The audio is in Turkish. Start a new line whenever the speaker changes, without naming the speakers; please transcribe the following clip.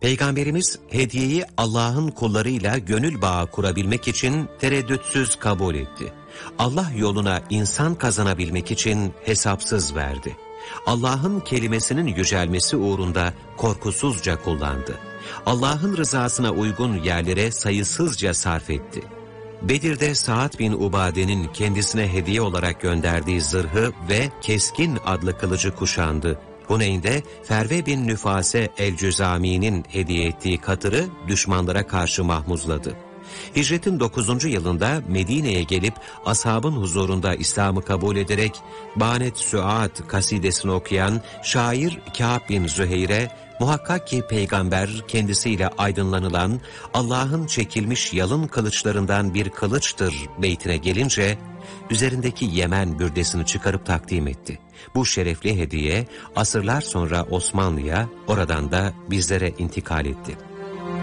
Peygamberimiz hediyeyi Allah'ın kullarıyla gönül bağı kurabilmek için tereddütsüz kabul etti. Allah yoluna insan kazanabilmek için hesapsız verdi. Allah'ın kelimesinin yücelmesi uğrunda korkusuzca kullandı. Allah'ın rızasına uygun yerlere sayısızca sarf etti. Bedir'de Sa'd bin Ubade'nin kendisine hediye olarak gönderdiği zırhı ve Keskin adlı kılıcı kuşandı. Huneyn'de Ferve bin Nüfase el-Cüzami'nin hediye ettiği katırı düşmanlara karşı mahmuzladı. Hicretin 9. yılında Medine'ye gelip ashabın huzurunda İslam'ı kabul ederek Banet Sü'ad kasidesini okuyan şair Kâb bin Züheyr'e muhakkak ki peygamber kendisiyle aydınlanılan Allah'ın çekilmiş yalın kılıçlarından bir kılıçtır beytine gelince üzerindeki Yemen bürdesini çıkarıp takdim etti. Bu şerefli hediye asırlar sonra Osmanlı'ya, oradan da bizlere intikal etti.